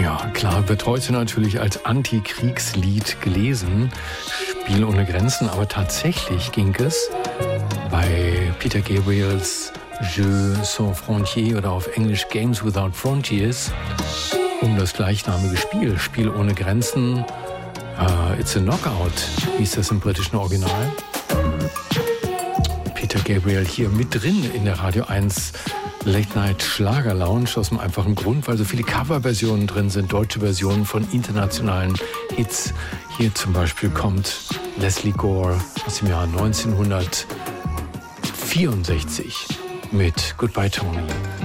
Ja, klar, wird heute natürlich als Antikriegslied gelesen, Spiel ohne Grenzen, aber tatsächlich ging es bei Peter Gabriels Jeux sans frontières oder auf Englisch Games Without Frontiers um das gleichnamige Spiel, Spiel ohne Grenzen. It's a Knockout, hieß das im britischen Original. Peter Gabriel hier mit drin in der Radio 1 Late Night Schlager Lounge aus dem einfachen Grund, weil so viele Coverversionen drin sind, deutsche Versionen von internationalen Hits. Hier zum Beispiel kommt Leslie Gore aus dem Jahr 1964 mit Goodbye Tony.